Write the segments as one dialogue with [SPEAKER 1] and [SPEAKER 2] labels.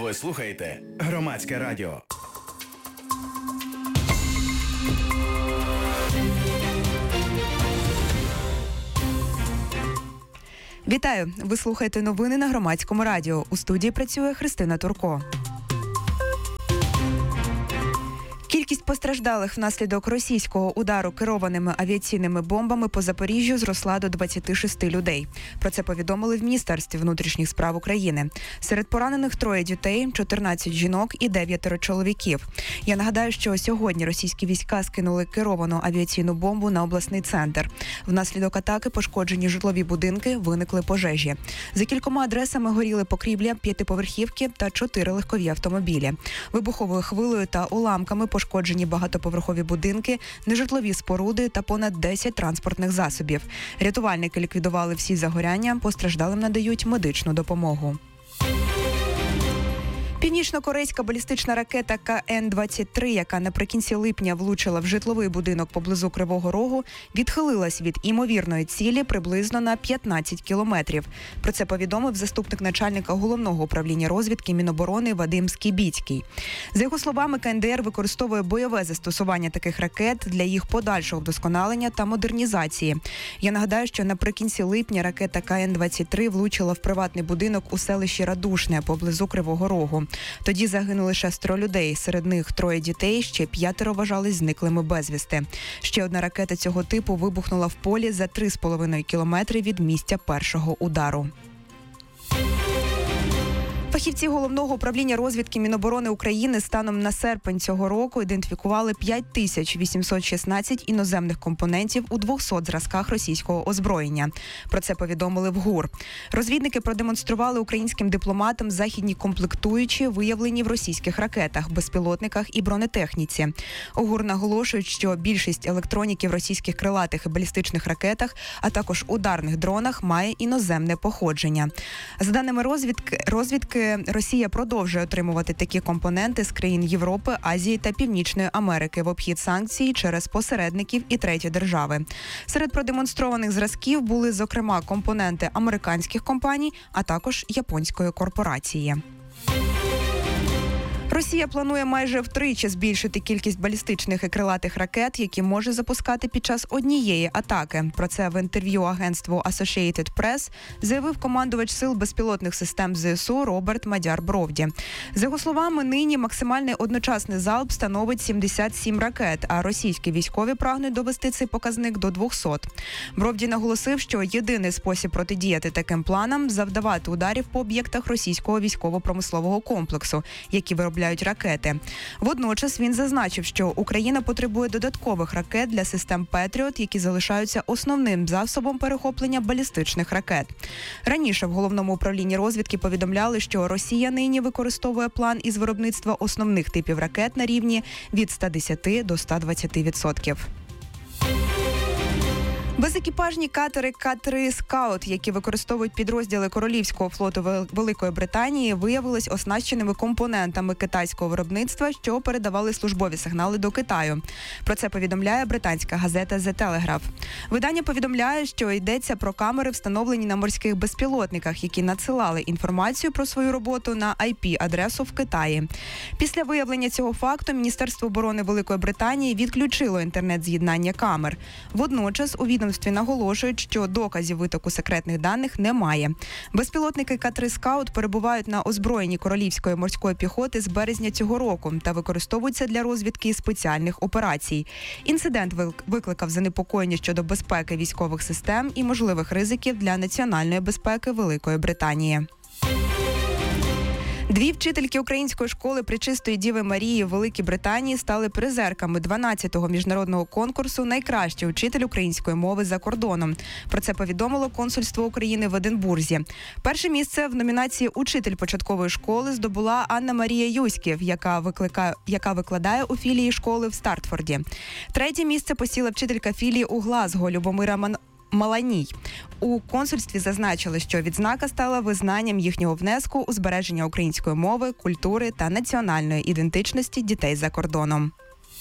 [SPEAKER 1] Ви слухаєте Громадське радіо.
[SPEAKER 2] Вітаю! Ви слухаєте новини на Громадському радіо. У студії працює Христина Турко. Кількість постраждалих внаслідок російського удару керованими авіаційними бомбами по Запоріжжю зросла до 26 людей. Про це повідомили в Міністерстві внутрішніх справ України. Серед поранених 3 дітей, 14 жінок і 9 чоловіків. Я нагадаю, що сьогодні російські війська скинули керовану авіаційну бомбу на обласний центр. Внаслідок атаки пошкоджені житлові будинки, виникли пожежі. За кількома адресами горіли покрівля, 5-поверхівки та 4 легкові автомобілі. Вибуховою хвилею та уламками пошкоджені багатоповерхові будинки, нежитлові споруди та понад 10 транспортних засобів. Рятувальники ліквідували всі загоряння, постраждалим надають медичну допомогу. Північно-корейська балістична ракета КН-23, яка наприкінці липня влучила в житловий будинок поблизу Кривого Рогу, відхилилась від імовірної цілі приблизно на 15 кілометрів. Про це повідомив заступник начальника Головного управління розвідки Міноборони Вадим Скібіцький. За його словами, КНДР використовує бойове застосування таких ракет для їх подальшого вдосконалення та модернізації. Я нагадаю, що наприкінці липня ракета КН-23 влучила в приватний будинок у селищі Радушне поблизу Кривого Рогу. Тоді загинули 6 людей, серед них 3 дітей, ще 5 вважались зниклими безвісти. Ще одна ракета цього типу вибухнула в полі за 3,5 кілометри від місця першого удару. Фахівці Головного управління розвідки Міноборони України станом на серпень цього року ідентифікували 5816 іноземних компонентів у 200 зразках російського озброєння. Про це повідомили в ГУР. Розвідники продемонстрували українським дипломатам західні комплектуючі, виявлені в російських ракетах, безпілотниках і бронетехніці. У ГУР наголошують, що більшість електроніки в російських крилатих і балістичних ракетах, а також ударних дронах має іноземне походження. За даними розвідки, Росія продовжує отримувати такі компоненти з країн Європи, Азії та Північної Америки в обхід санкцій через посередників і треті держави. Серед продемонстрованих зразків були, зокрема, компоненти американських компаній, а також японської корпорації. Росія планує майже втричі збільшити кількість балістичних і крилатих ракет, які може запускати під час однієї атаки. Про це в інтерв'ю агентству Associated Press заявив командувач сил безпілотних систем ЗСУ Роберт Мадяр-Бровді. За його словами, нині максимальний одночасний залп становить 77 ракет, а російські військові прагнуть довести цей показник до 200. Бровді наголосив, що єдиний спосіб протидіяти таким планам – завдавати ударів по об'єктах російського військово-промислового комплексу, які виробляють ракети. Водночас він зазначив, що Україна потребує додаткових ракет для систем «Петріот», які залишаються основним засобом перехоплення балістичних ракет. Раніше в Головному управлінні розвідки повідомляли, що Росія нині використовує план із виробництва основних типів ракет на рівні від 110 до 120%. Безекіпажні катери К-3 «Скаут», які використовують підрозділи Королівського флоту Великої Британії, виявились оснащеними компонентами китайського виробництва, що передавали службові сигнали до Китаю. Про це повідомляє британська газета The Telegraph. Видання повідомляє, що йдеться про камери, встановлені на морських безпілотниках, які надсилали інформацію про свою роботу на IP-адресу в Китаї. Після виявлення цього факту Міністерство оборони Великої Британії відключило інтернет-з'єднання камер. Водночас у відомстві наголошують, що доказів витоку секретних даних немає. Безпілотники К-3 «Скаут» перебувають на озброєнні Королівської морської піхоти з березня цього року та використовуються для розвідки спеціальних операцій. Інцидент викликав занепокоєння щодо безпеки військових систем і можливих ризиків для національної безпеки Великої Британії. 2 вчительки української школи Пречистої Діви Марії в Великій Британії стали призерками 12-го міжнародного конкурсу «Найкращий учитель української мови за кордоном». Про це повідомило консульство України в Единбурзі. Перше місце в номінації «Учитель початкової школи» здобула Анна-Марія Юськів, яка викладає у філії школи в Стартфорді. Третє місце посіла вчителька філії у Глазго Любомира Маланій. У консульстві зазначили, що відзнака стала визнанням їхнього внеску у збереження української мови, культури та національної ідентичності дітей за кордоном.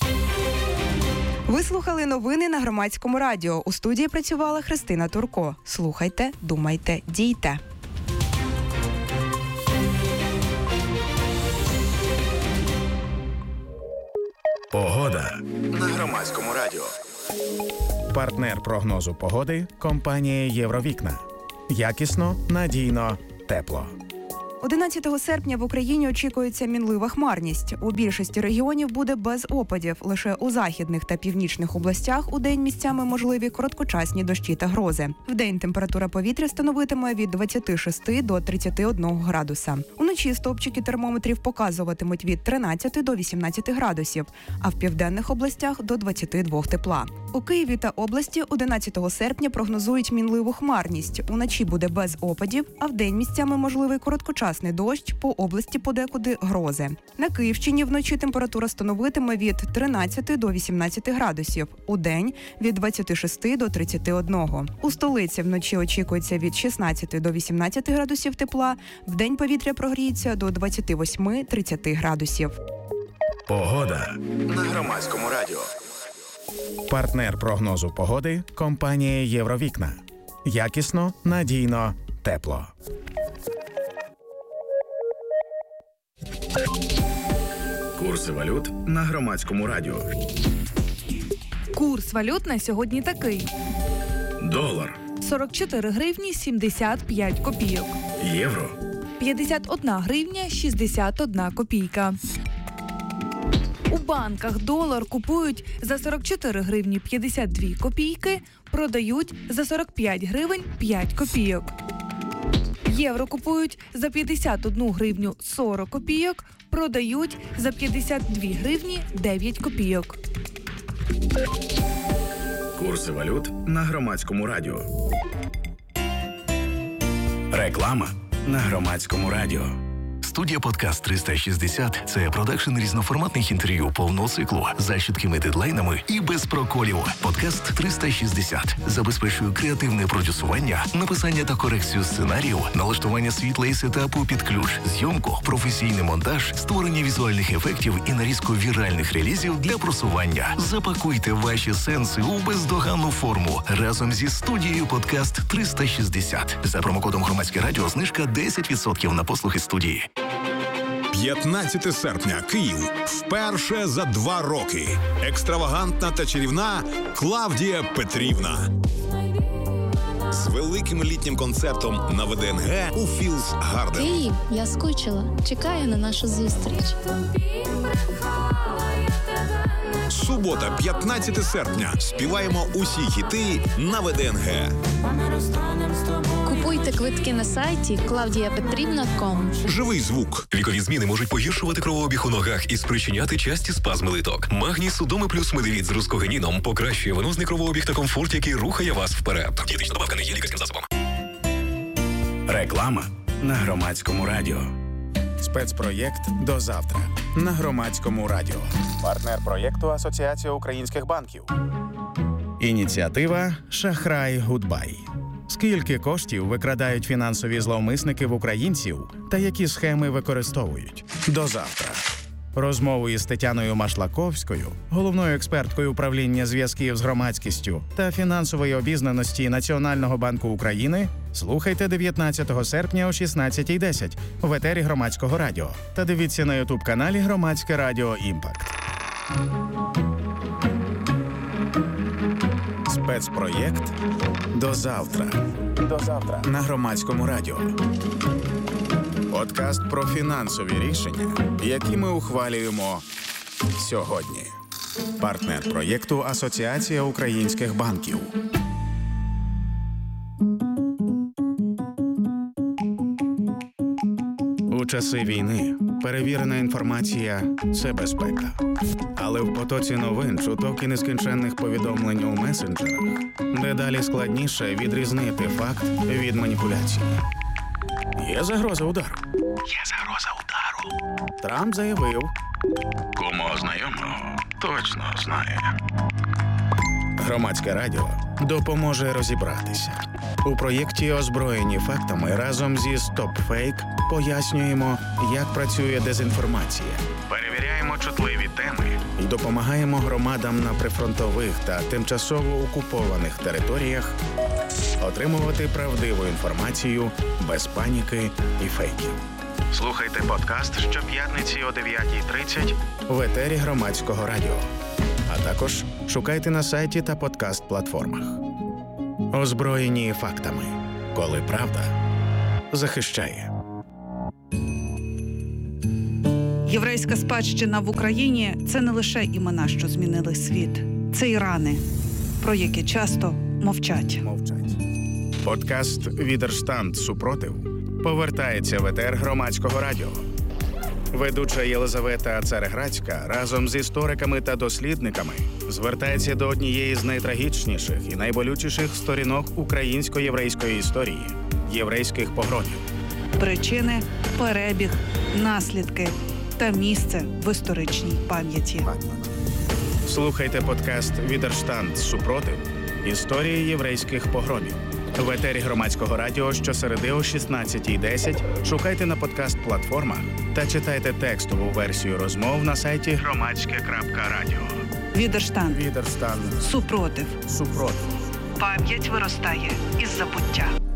[SPEAKER 2] Ви слухали новини на Громадському радіо. У студії працювала Христина Турко. Слухайте, думайте, дійте.
[SPEAKER 1] на Громадському радіо. Партнер прогнозу погоди – компанія «Євровікна». Якісно, надійно, тепло.
[SPEAKER 2] 11 серпня в Україні очікується мінлива хмарність. У більшості регіонів буде без опадів. Лише у західних та північних областях удень місцями можливі короткочасні дощі та грози. Вдень температура повітря становитиме від 26 до 31 градуса. Уночі стовпчики термометрів показуватимуть від 13 до 18 градусів, а в південних областях – до 22 тепла. У Києві та області 11 серпня прогнозують мінливу хмарність. Уночі буде без опадів, а вдень місцями можливий короткочасний дощ, по області подекуди грози. На Київщині вночі температура становитиме від 13 до 18 градусів, удень – від 26 до 31. У столиці вночі очікується від 16 до 18 градусів тепла, вдень повітря прогріється до 28-30 градусів.
[SPEAKER 1] Погода на Громадському радіо. Партнер прогнозу погоди – компанія «Євровікна». Якісно, надійно, тепло. Курси валют на Громадському радіо.
[SPEAKER 3] Курс валют на сьогодні такий.
[SPEAKER 1] Долар.
[SPEAKER 3] 44 гривні 75 копійок.
[SPEAKER 1] Євро.
[SPEAKER 3] 51 гривня 61 копійка. У банках долар купують за 44 гривні 52 копійки, продають за 45 гривень 5 копійок. Євро купують за 51 гривню 40 копійок, продають за 52 гривні 9 копійок.
[SPEAKER 1] Курси валют на Громадському радіо. Реклама на Громадському радіо.
[SPEAKER 4] Студія «Подкаст 360» – це продакшн різноформатних інтерв'ю повного циклу за чіткими дедлайнами і без проколів. «Подкаст 360» забезпечує креативне продюсування, написання та корекцію сценарію, налаштування світла і сетапу під ключ, зйомку, професійний монтаж, створення візуальних ефектів і нарізку віральних релізів для просування. Запакуйте ваші сенси у бездоганну форму разом зі студією «Подкаст 360». За промокодом «Громадське радіо» знижка 10% на послуги студії.
[SPEAKER 5] 15 серпня. Київ. Вперше за 2 роки. Екстравагантна та чарівна Клавдія Петрівна. З великим літнім концертом на ВДНГ у Філдс Гарден.
[SPEAKER 6] Київ, я скучила. Чекаю на нашу зустріч.
[SPEAKER 5] Субота, 15 серпня. Співаємо усі хіти на ВДНГ.
[SPEAKER 6] Купуйте квитки на сайті claudiapetrivna.com.
[SPEAKER 5] Живий звук.
[SPEAKER 7] Вікові зміни можуть погіршувати кровообіг у ногах і спричиняти часті спазми литок. Магній Судоми плюс Медевіт з рускогеніном покращує венозний кровообіг та комфорт, який рухає вас вперед. Дієтична добавка не є лікарським засобом.
[SPEAKER 1] Реклама на Громадському радіо. Спецпроєкт «До завтра» на Громадському радіо. Партнер проєкту Асоціація українських банків. Ініціатива «Шахрай Гудбай». Скільки коштів викрадають фінансові зловмисники в українців та які схеми використовують? До завтра. Розмову із Тетяною Машлаковською, головною експерткою управління зв'язків з громадськістю та фінансової обізнаності Національного банку України, слухайте 19 серпня о 16:10 в етері Громадського радіо та дивіться на ютуб-каналі Громадське радіо Імпакт. Спецпроєкт «До завтра». До завтра на Громадському радіо. Подкаст про фінансові рішення, які ми ухвалюємо сьогодні. Партнер проєкту Асоціація українських банків. У часи війни перевірена інформація – це безпека. Але в потоці новин, чуток і нескінченних повідомлень у месенджерах дедалі складніше відрізнити факт від маніпуляції. Є загроза удару. Трамп заявив. Кому знайомого точно знає. Громадське радіо допоможе розібратися. У проєкті «Озброєні фактами» разом зі «Стоп-фейк» пояснюємо, як працює дезінформація. Перевіряємо чутливі теми і допомагаємо громадам на прифронтових та тимчасово окупованих територіях отримувати правдиву інформацію без паніки і фейків. Слухайте подкаст щоп'ятниці о 9:30 в етері Громадського радіо. А також шукайте на сайті та подкаст-платформах. Озброєні фактами, коли правда захищає.
[SPEAKER 8] Єврейська спадщина в Україні – це не лише імена, що змінили світ. Це і рани, про які часто мовчать.
[SPEAKER 1] Подкаст «Відерштанд. Супротив» повертається в етер Громадського радіо. Ведуча Єлизавета Цареградська разом з істориками та дослідниками звертається до однієї з найтрагічніших і найболючіших сторінок українсько-єврейської історії – єврейських погромів.
[SPEAKER 8] Причини, перебіг, наслідки та місце в історичній пам'яті.
[SPEAKER 1] Слухайте подкаст «Відерштанд. Супротив. Історії єврейських погромів». В етері Громадського радіо щосереди о 16:10 шукайте на подкаст-платформах та читайте текстову версію розмов на сайті громадське.радіо.
[SPEAKER 8] Відерштанд.
[SPEAKER 1] Відерштанд.
[SPEAKER 8] Супротив.
[SPEAKER 1] Супротив.
[SPEAKER 8] Пам'ять виростає із забуття.